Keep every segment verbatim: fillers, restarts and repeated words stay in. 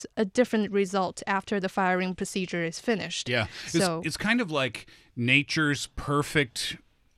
a different result after the firing procedure is finished. Yeah. So it's, it's kind of like nature's perfect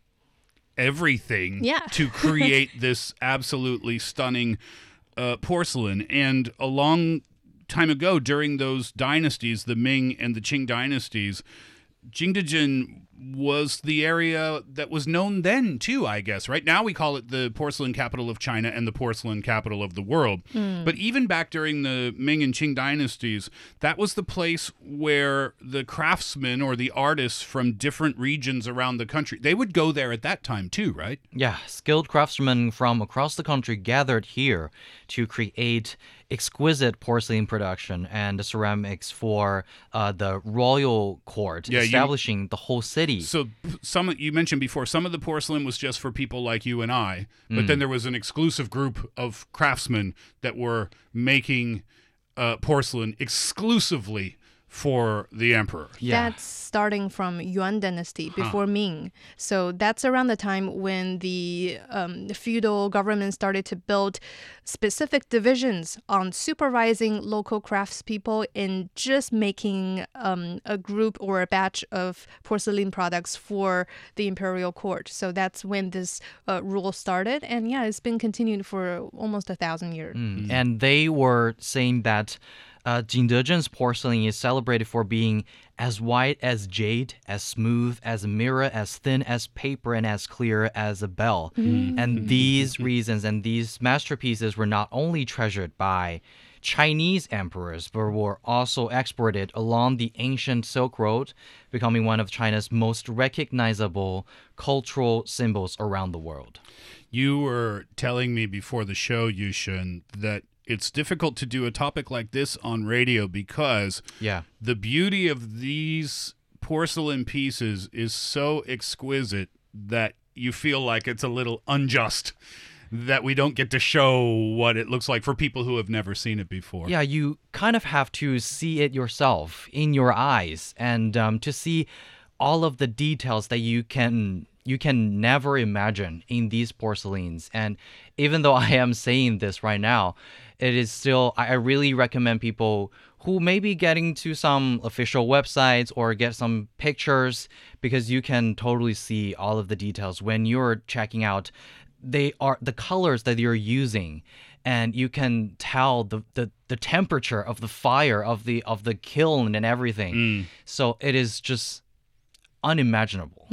everything yeah. to create this absolutely stunning uh, porcelain. And a long time ago, during those dynasties, the Ming and the Qing dynasties, Jingdezhen was the area that was known then too, I guess. Right now we call it the porcelain capital of China and the porcelain capital of the world. Mm. But even back during the Ming and Qing dynasties, that was the place where the craftsmen or the artists from different regions around the country, they would go there at that time too, right? Yeah, skilled craftsmen from across the country gathered here to create exquisite porcelain production and ceramics for uh, the royal court, Yeah, you- establishing the whole city. So some you mentioned before, some of the porcelain was just for people like you and I, but then there was an exclusive group of craftsmen that were making uh, porcelain exclusively for the emperor. Yeah. That's starting from Yuan dynasty before Ming. So that's around the time when the, um, the feudal government started to build specific divisions on supervising local craftspeople in just making um, a group or a batch of porcelain products for the imperial court. So that's when this uh, rule started. And yeah, it's been continued for almost a thousand years. Mm. And they were saying that Uh, Jingdezhen's porcelain is celebrated for being as white as jade, as smooth as a mirror, as thin as paper, and as clear as a bell. And these reasons and these masterpieces were not only treasured by Chinese emperors, but were also exported along the ancient Silk Road, becoming one of China's most recognizable cultural symbols around the world. You were telling me before the show, Yushun, that it's difficult to do a topic like this on radio because Yeah. the beauty of these porcelain pieces is so exquisite that you feel like it's a little unjust that we don't get to show what it looks like for people who have never seen it before. Yeah, you kind of have to see it yourself in your eyes and um, to see all of the details that you can you can never imagine in these porcelains. And even though I am saying this right now, it is still, I I really recommend people who may be getting to some official websites or get some pictures, because you can totally see all of the details when you're checking out. They are the colors that you're using, and you can tell the, the, the temperature of the fire of the of the kiln and everything. So it is just unimaginable.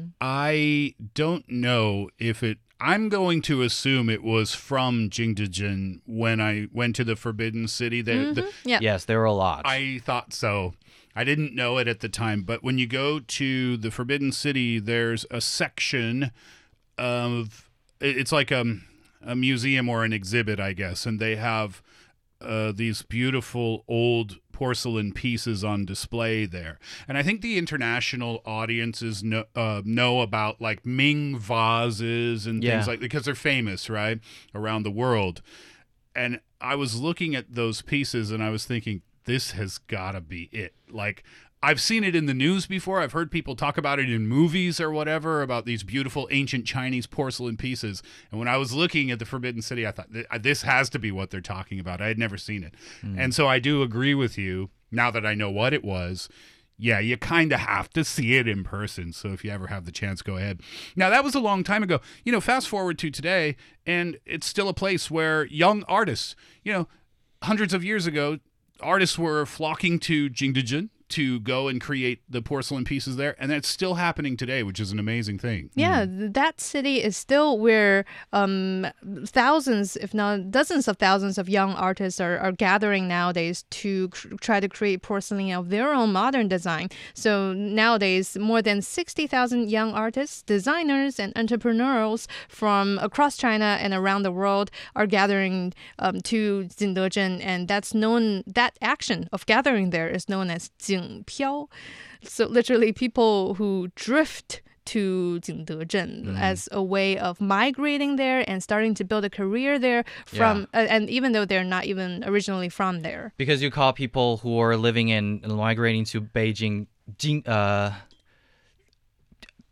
I don't know if it I'm going to assume it was from Jingdezhen when I went to the Forbidden City. The, the, Yeah. Yes, there are a lot. I thought so. I didn't know it at the time, but when you go to the Forbidden City, there's a section of, it's like a, a museum or an exhibit, I guess, and they have uh, these beautiful old porcelain pieces on display there. And I think the international audiences know, uh, know about like Ming vases and Yeah. things like, because they're famous, right, around the world. And I was looking at those pieces and I was thinking, this has got to be it. Like, I've seen it in the news before. I've heard people talk about it in movies or whatever, about these beautiful ancient Chinese porcelain pieces. And when I was looking at the Forbidden City, I thought, this has to be what they're talking about. I had never seen it. And so I do agree with you, now that I know what it was. Yeah, you kind of have to see it in person. So if you ever have the chance, go ahead. Now, that was a long time ago. You know, fast forward to today, and it's still a place where young artists, you know, hundreds of years ago, artists were flocking to Jingdezhen to go and create the porcelain pieces there, and that's still happening today, which is an amazing thing. Yeah, th- that city is still where um, thousands, if not dozens of thousands of young artists are, are gathering nowadays to cr- try to create porcelain of their own modern design. So nowadays, more than sixty thousand young artists, designers, and entrepreneurs from across China and around the world are gathering um, to Jingdezhen, and that's known, that action of gathering there is known as Jing Piao. So literally people who drift to Jingdezhen as a way of migrating there and starting to build a career there from, uh, and even though they're not even originally from there. Because you call people who are living in and migrating to Beijing, Jing, uh,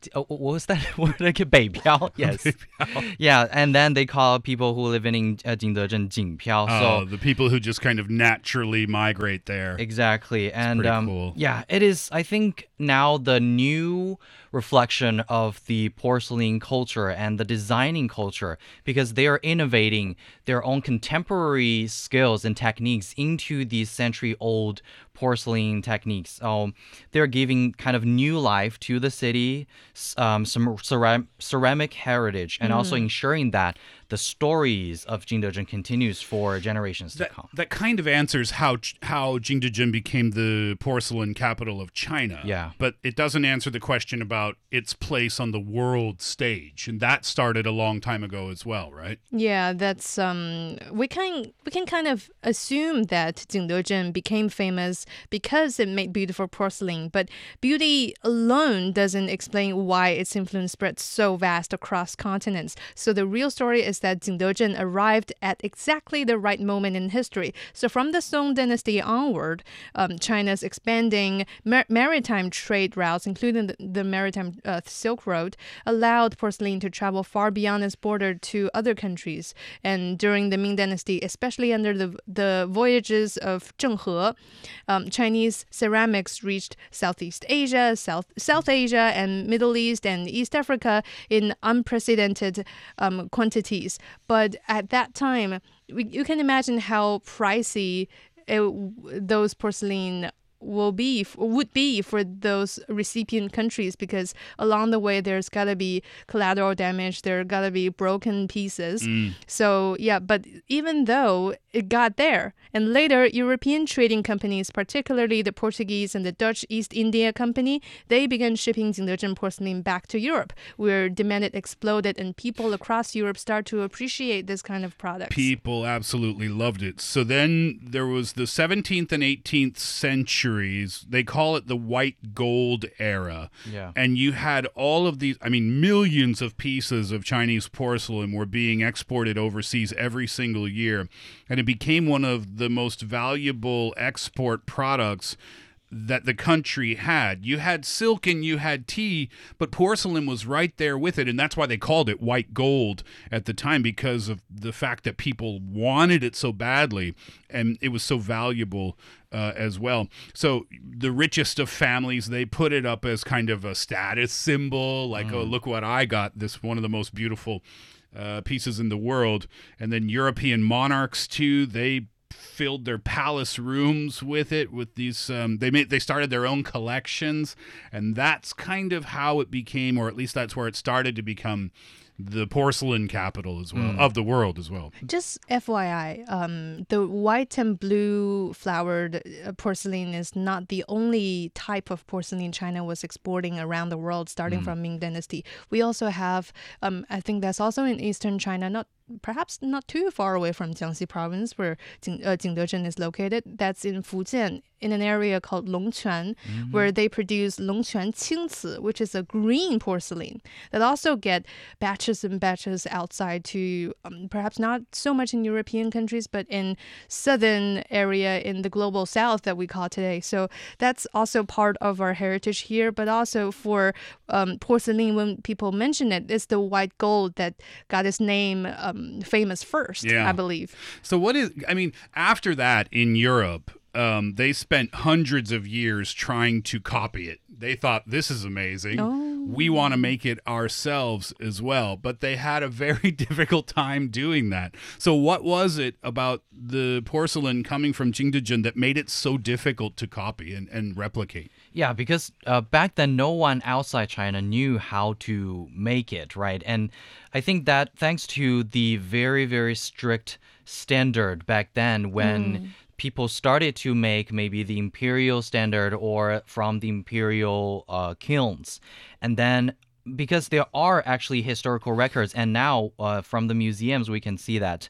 Oh, what was that word? Like 北漂? Yes. Yeah, and then they call people who live in uh, Jingdezhen 景漂. Oh, So the people who just kind of naturally migrate there. exactly. And pretty um, cool. yeah, it is, I think, now the new reflection of the porcelain culture and the designing culture, because they are innovating their own contemporary skills and techniques into these century-old porcelain techniques. Um, they're giving kind of new life to the city, s- um, some ceram- ceramic heritage, and also ensuring that the stories of Jingdezhen continues for generations to That, come. that kind of answers how Ch- how Jingdezhen became the porcelain capital of China. Yeah. But it doesn't answer the question about its place on the world stage. And that started a long time ago as well, right? Yeah, that's um we can we can kind of assume that Jingdezhen became famous because it made beautiful porcelain, but beauty alone doesn't explain why its influence spread so vast across continents. So the real story is that Jingdezhen arrived at exactly the right moment in history. So from the Song dynasty onward, um, China's expanding mar- maritime trade routes, including the, the maritime uh, Silk Road, allowed porcelain to travel far beyond its border to other countries. And during the Ming Dynasty, especially under the the voyages of Zheng He, um, Chinese ceramics reached Southeast Asia, South South Asia, and Middle East and East Africa in unprecedented um, quantities. But at that time, we, you can imagine how pricey it, those porcelain will be would be for those recipient countries, because along the way there's got to be collateral damage, there got to be broken pieces. So yeah, but even though it got there, and later European trading companies, particularly the Portuguese and the Dutch East India Company, they began shipping Jingdezhen porcelain back to Europe, where demand exploded and people across Europe start to appreciate this kind of products. People absolutely loved it. So then there was the seventeenth and eighteenth centuries. They call it the white gold era. Yeah. And you had all of these, I mean, millions of pieces of Chinese porcelain were being exported overseas every single year. And it became one of the most valuable export products that the country had. You had silk and you had tea, but porcelain was right there with it, and that's why they called it white gold at the time, because of the fact that people wanted it so badly, and it was so valuable uh, as well. So the richest of families, they put it up as kind of a status symbol, like, mm. oh, look what I got, this one of the most beautiful uh, pieces in the world. And then European monarchs too, they filled their palace rooms with it, with these um, they made they started their own collections, and that's kind of how it became, or at least that's where it started to become, the porcelain capital as well, mm. of the world as well. Just F Y I, um, the white and blue flowered porcelain is not the only type of porcelain China was exporting around the world, starting mm. from Ming Dynasty. We also have, um, I think that's also in eastern China, not perhaps not too far away from Jiangxi province, where Jing, uh, Jingdezhen is located. That's in Fujian, in an area called Longquan, mm-hmm. where they produce Longquan Qingci, which is a green porcelain that also get batches and batches outside to um, perhaps not so much in European countries, but in southern area in the global south that we call today. So that's also part of our heritage here, but also for um, porcelain, when people mention it, it's the white gold that got its name um, famous first, yeah. I believe. So what is, I mean, after that in Europe, um, they spent hundreds of years trying to copy it. They thought, this is amazing. Oh. We want to make it ourselves as well. But they had a very difficult time doing that. So what was it about the porcelain coming from Jingdezhen that made it so difficult to copy and, and replicate? Yeah, because uh, back then, no one outside China knew how to make it, right? And I think that thanks to the very, very strict standard back then, when mm. people started to make maybe the imperial standard or from the imperial uh, kilns. And then because there are actually historical records, and now uh, from the museums, we can see that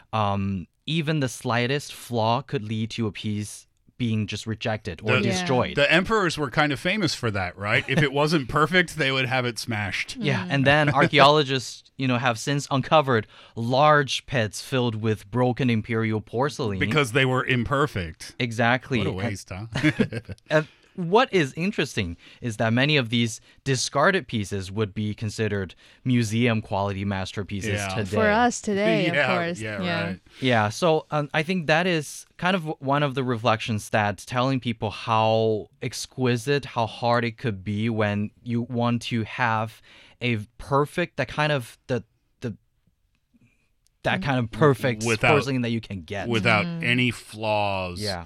um, even the slightest flaw could lead to a piece being just rejected or the, destroyed. The emperors were kind of famous for that, right? If it wasn't perfect, they would have it smashed. Yeah, and then archaeologists, you know, have since uncovered large pits filled with broken imperial porcelain. Because they were imperfect. Exactly. What a waste, and, huh? and what is interesting is that many of these discarded pieces would be considered museum quality masterpieces Yeah. today. For us today, yeah, of course. yeah, right. Yeah, so um, I think that is kind of one of the reflections that telling people how exquisite, how hard it could be when you want to have a perfect, that kind of the the that kind of perfect Without- porcelain that you can get. Without any flaws yeah.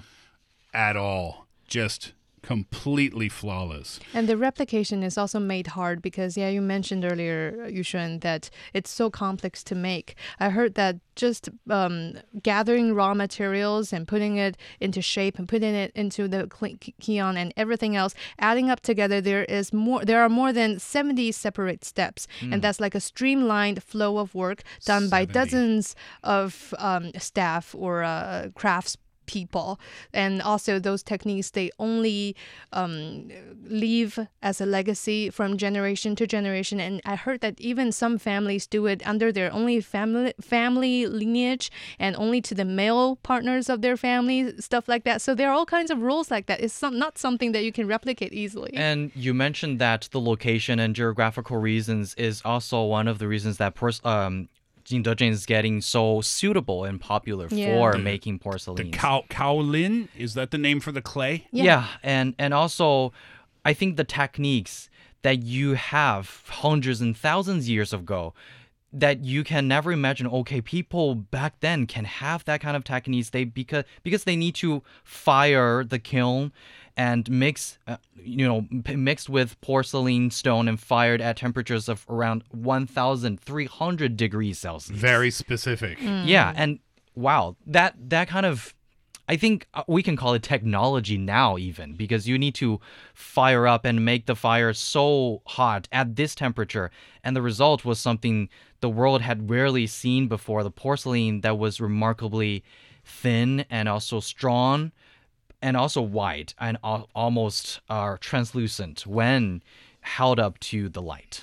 at all. Just completely flawless. And the replication is also made hard because, yeah, you mentioned earlier, Yushun, that it's so complex to make. I heard that just um, gathering raw materials and putting it into shape and putting it into the cle- kiln and everything else, adding up together, there is more. There are more than seventy separate steps, and that's like a streamlined flow of work done by seventy. dozens of um, staff or uh, crafts people. And also those techniques, they only um, leave as a legacy from generation to generation. And I heard that even some families do it under their only family family lineage and only to the male partners of their family, stuff like that. So there are all kinds of rules like that. It's some, not something that you can replicate easily. And you mentioned that the location and geographical reasons is also one of the reasons that pers- um, Jingdezhen is getting so suitable and popular Yeah. for The- making The porcelain. Kao Kaolin, is that the name for the clay? Yeah. Yeah, and and also, I think the techniques that you have hundreds and thousands years ago, that you can never imagine. Okay, people back then can have that kind of techniques. They because because they need to fire the kiln and mix, uh, you know, p- mixed with porcelain stone and fired at temperatures of around one thousand three hundred degrees Celsius. Very specific. Yeah, and wow, that that kind of, I think uh, we can call it technology now even, because you need to fire up and make the fire so hot at this temperature, and the result was something the world had rarely seen before, the porcelain that was remarkably thin and also strong and also white and al- almost uh, translucent when held up to the light.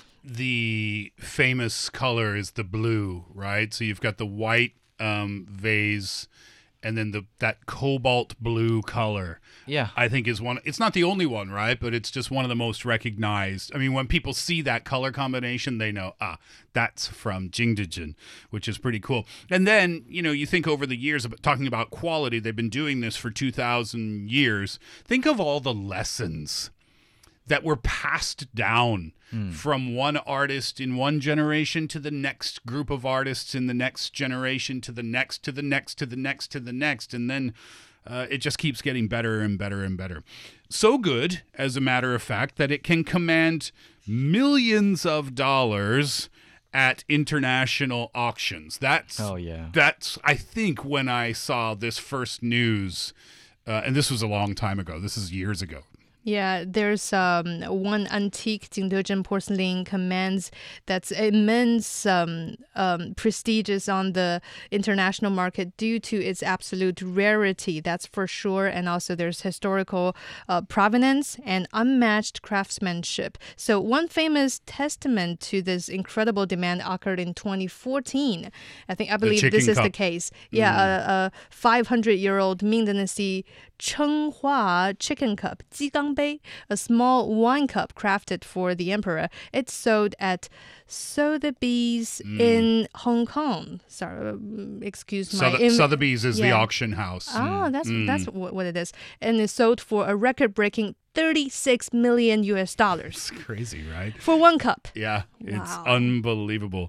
The famous color is the blue, right? So you've got the white um, vase and then the that cobalt blue color. Yeah. I think is one. It's not the only one, right? But it's just one of the most recognized. I mean, when people see that color combination, they know, ah, that's from Jingdezhen, which is pretty cool. And then, you know, you think over the years, about talking about quality, they've been doing this for two thousand years. Think of all the lessons that were passed down from one artist in one generation to the next group of artists in the next generation to the next to the next to the next to the next, and then uh, it just keeps getting better and better and better. So good, as a matter of fact, that it can command millions of dollars at international auctions. That's Oh, yeah. that's I think when I saw this first news, uh, and this was a long time ago. This is years ago. Yeah, there's um, one antique Jingdezhen porcelain commands that's immense um, um, prestigious on the international market due to its absolute rarity, that's for sure. And also there's historical uh, provenance and unmatched craftsmanship. So one famous testament to this incredible demand occurred in twenty fourteen. I think, I believe chicken this is the cup. case. Yeah, a, a five hundred year old Ming Dynasty Chenghua chicken cup, 鸡缸杯, a small wine cup crafted for the emperor. It's sold at Sotheby's in Hong Kong. Sorry, um, excuse my... Soth- im- Sotheby's is the yeah. auction house. Oh, that's that's what, what it is. And it's sold for a record-breaking thirty-six million U S dollars It's crazy, right? for one cup. Yeah, it's Wow. unbelievable.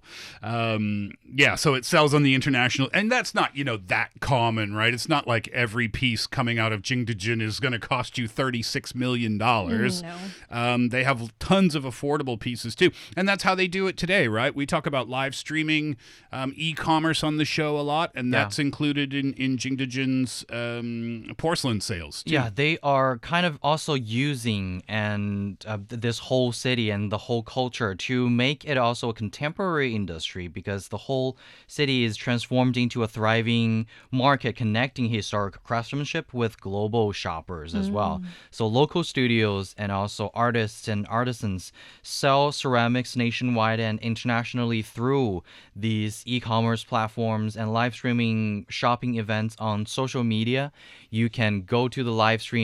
Um, yeah, so it sells on the international, and that's not, you know, that common, right? It's not like every piece coming out of Jingdezhen is going to cost you thirty-six million dollars. No. Um, they have tons of affordable pieces too, and that's how they do it today, right? We talk about live streaming, um, e-commerce on the show a lot, and Yeah. that's included in in Jingdezhen's um, porcelain sales too. Yeah, they are kind of also using and uh, th- this whole city and the whole culture to make it also a contemporary industry, because the whole city is transformed into a thriving market connecting historic craftsmanship with global shoppers as well. So local studios and also artists and artisans sell ceramics nationwide and internationally through these e-commerce platforms and live streaming shopping events on social media. You can go to the live stream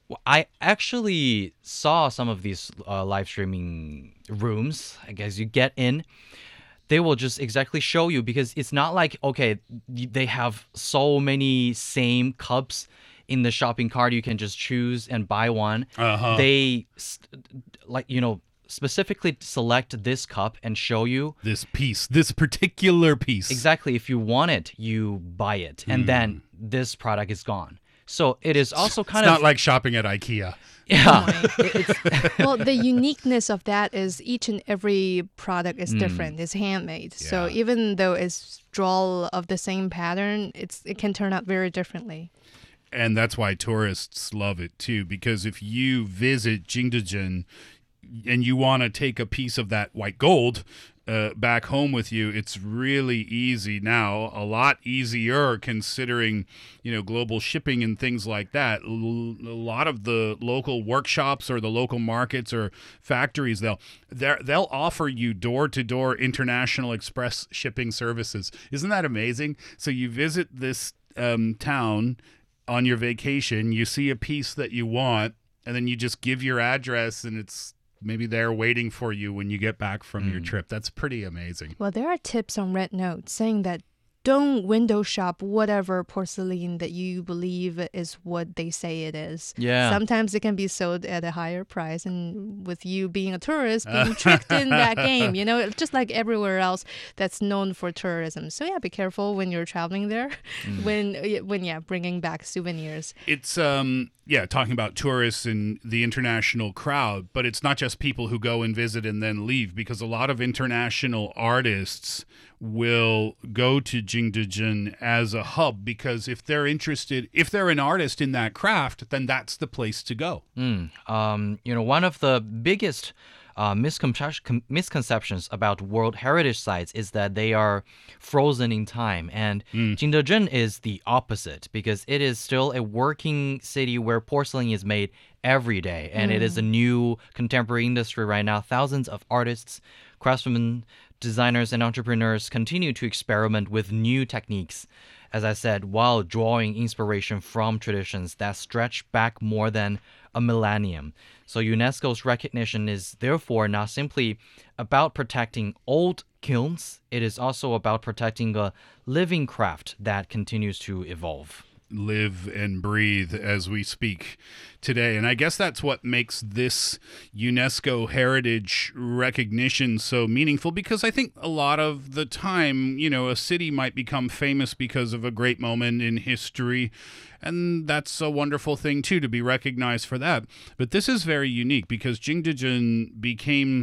Well, I actually saw some of these uh, live streaming rooms. I guess you get in, they will just exactly show you, because it's not like, okay, they have so many same cups in the shopping cart, you can just choose and buy one. Uh-huh. They, like, you know, specifically select this cup and show you this piece, this particular piece. Exactly. If you want it, you buy it, and Hmm. then this product is gone. So it is also kind it's of not like shopping at IKEA. yeah. It- it's, Well, the uniqueness of that is each and every product is different. It's handmade. So Yeah. even though it's draw of the same pattern, it's it can turn out very differently. And that's why tourists love it too, because if you visit Jingdezhen and you want to take a piece of that white gold uh, back home with you, it's really easy now, a lot easier considering, you know, global shipping and things like that. L- a lot of the local workshops or the local markets or factories, they'll they're- they'll offer you door-to-door international express shipping services. Isn't that amazing? So you visit this um, town on your vacation, you see a piece that you want, and then you just give your address, and it's maybe there waiting for you when you get back from your trip. That's pretty amazing. Well, there are tips on Red Note saying that don't window shop whatever porcelain that you believe is what they say it is. Yeah. Sometimes it can be sold at a higher price, and with you being a tourist, being tricked in that game, you know, just like everywhere else that's known for tourism. So yeah, be careful when you're traveling there, when when yeah, bringing back souvenirs. It's um yeah, talking about tourists and the international crowd, but it's not just people who go and visit and then leave, because a lot of international artists will go to Jingdezhen as a hub, because if they're interested, if they're an artist in that craft, then that's the place to go. Mm, um, you know, one of the biggest uh, misconcep- misconceptions about World Heritage Sites is that they are frozen in time. And Jingdezhen is the opposite, because it is still a working city where porcelain is made every day. And it is a new contemporary industry right now. Thousands of artists, craftsmen, designers, and entrepreneurs continue to experiment with new techniques, as I said, while drawing inspiration from traditions that stretch back more than a millennium. So UNESCO's recognition is therefore not simply about protecting old kilns, it is also about protecting a living craft that continues to evolve. Live and breathe as we speak today. And I guess that's what makes this UNESCO heritage recognition so meaningful, because I think a lot of the time, you know, a city might become famous because of a great moment in history, and that's a wonderful thing too, to be recognized for that. But this is very unique because Jingdezhen became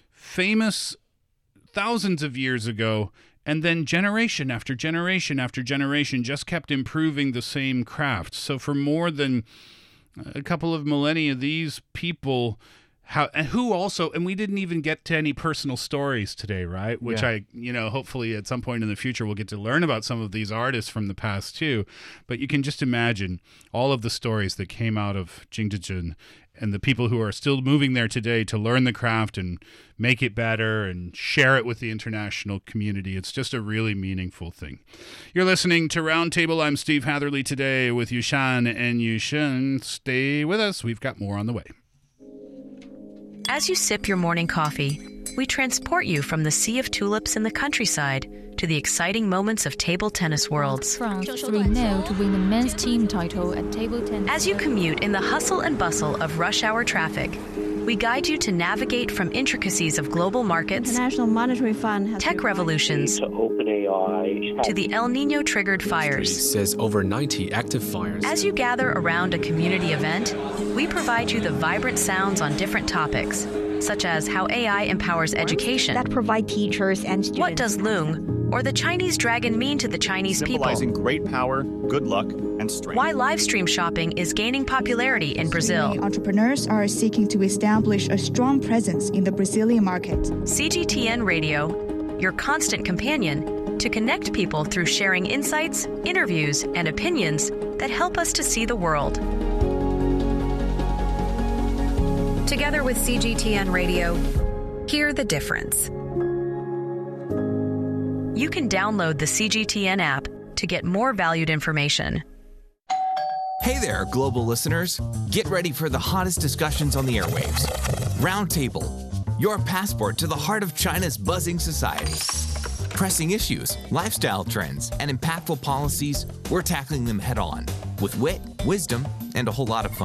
famous thousands of years ago, and then generation after generation after generation just kept improving the same craft. So for more than a couple of millennia, these people, how and who also, and we didn't even get to any personal stories today, right? Which Yeah. I, you know, hopefully at some point in the future we'll get to learn about some of these artists from the past too. But you can just imagine all of the stories that came out of Jingdezhen, and the people who are still moving there today to learn the craft and make it better and share it with the international community. It's just a really meaningful thing. You're listening to Roundtable. I'm Steve Hatherley today with Yushan and Yushin. Stay with us. We've got more on the way. As you sip your morning coffee, we transport you from the sea of tulips in the countryside to the exciting moments of table tennis worlds. France three nil to win the men's team title at table tennis. As you commute in the hustle and bustle of rush hour traffic, we guide you to navigate from intricacies of global markets, International Monetary Fund has tech revolutions, to OpenAI to the El Nino triggered fires. says over ninety active fires. As you gather around a community event, we provide you the vibrant sounds on different topics, such as how A I empowers education, that provide teachers and students. what does Loong or the Chinese dragon mean to the Chinese people, symbolizing great power, good luck, and strength. why live stream shopping is gaining popularity in Brazil. Entrepreneurs are seeking to establish a strong presence in the Brazilian market. C G T N Radio, your constant companion to connect people through sharing insights, interviews, and opinions that help us to see the world. Together with C G T N Radio, hear the difference. You can download the C G T N app to get more valued information. Hey there, global listeners. Get ready for the hottest discussions on the airwaves. Roundtable, your passport to the heart of China's buzzing society. Pressing issues, lifestyle trends, and impactful policies, we're tackling them head on with wit, wisdom, and a whole lot of fun.